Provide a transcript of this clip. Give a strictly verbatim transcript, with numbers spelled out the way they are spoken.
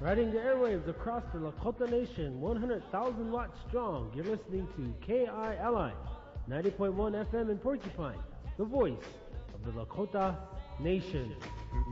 Riding the airwaves across the Lakota Nation, one hundred thousand watts strong, you're listening to K I L I, ninety point one F M in Porcupine, the voice of the Lakota Nation.